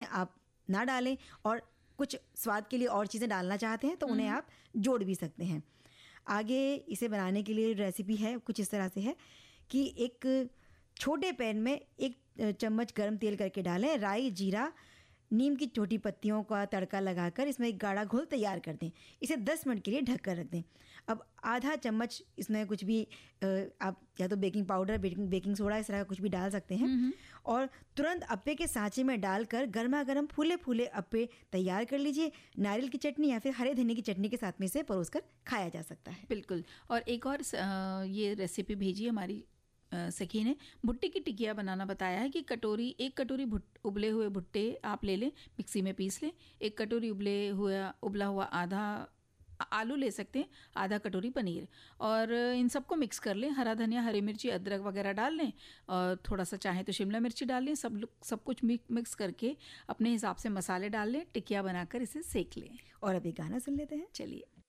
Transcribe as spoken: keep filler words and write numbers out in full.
आप ना डालें, और कुछ स्वाद के लिए और चीज़ें डालना चाहते हैं तो उन्हें आप जोड़ भी सकते हैं। आगे इसे बनाने के लिए रेसिपी है कुछ इस तरह से है कि एक छोटे पैन में एक चम्मच गरम तेल करके डालें, राई, जीरा, नीम की छोटी पत्तियों का तड़का लगाकर इसमें एक गाढ़ा घोल तैयार कर दें। इसे दस मिनट के लिए ढक कर रख दें। अब आधा चम्मच इसमें कुछ भी आप या तो baking powder, baking baking soda इस तरह का कुछ भी डाल सकते हैं, और तुरंत अप्पे के सांचे में डालकर गर्मा गर्म फूले फूले अप्पे तैयार कर लीजिए। नारियल की चटनी या फिर हरे धनिया की चटनी के साथ में इसे परोस कर खाया जा सकता है। बिल्कुल। और एक और ये रेसिपी भेजी हमारी सखी ने, भुट्टे की टिकिया बनाना बताया है कि कटोरी एक कटोरी उबले हुए भुट्टे आप ले लें, मिक्सी में पीस लें। एक कटोरी उबले हुआ उबला हुआ आधा आलू ले सकते हैं, आधा कटोरी पनीर, और इन सबको मिक्स कर लें। हरा धनिया, हरी मिर्ची, अदरक वगैरह डाल लें, और थोड़ा सा चाहें तो शिमला मिर्ची डाल लें। सब सब कुछ मिक्स करके अपने हिसाब से मसाले डाल लें, टिकिया बनाकर इसे सेक लें। और अभी गाना सुन लेते हैं, चलिए।